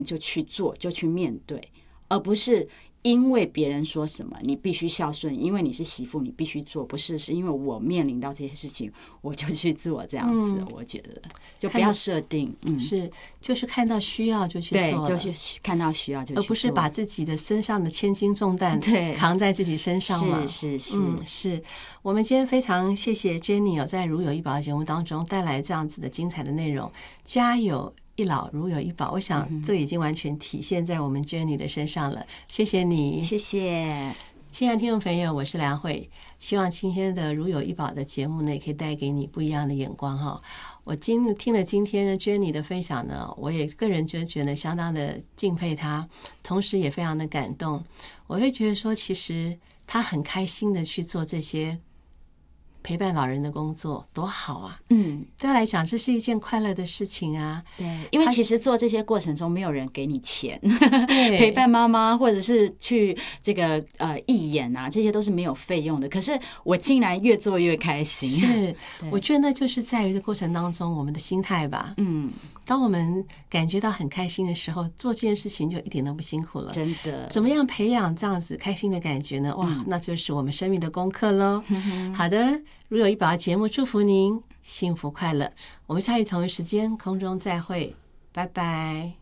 就去做，就去面对，而不是因为别人说什么你必须孝顺，因为你是媳妇你必须做，不是，是因为我面临到这些事情我就去做，这样子。我觉得就不要设定， 是就是看到需要就去做， 对，就是看到需要就去做， 而不是把自己的身上的千斤重担扛在自己身上嘛。是。我们今天非常谢谢 Jenny 在如有一宝的节目当中带来这样子的精彩的内容，家有一老如有一宝，我想这已经完全体现在我们 Jenny 的身上了。谢谢你， 谢谢。 亲爱的听众朋友，我是梁慧，希望今天的如有一宝的节目呢，也可以带给你不一样的眼光哈。我听了今天的 Jenny 的分享呢，我也个人觉得相当的敬佩她，同时也非常的感动。我会觉得说，其实她很开心的去做这些陪伴老人的工作，多好啊。对他来讲这是一件快乐的事情啊。 对，因为其实做这些过程中没有人给你钱陪伴妈妈或者是去这个义演啊，这些都是没有费用的，可是我竟然越做越开心。 是，我觉得那就是在于这过程当中我们的心态吧。当我们感觉到很开心的时候，做这件事情就一点都不辛苦了。 真的， 怎么样培养这样子开心的感觉呢？哇，那就是我们生命的功课咯。好的，如有一宝节目祝福您幸福快乐，我们下一同一时间空中再会，拜拜。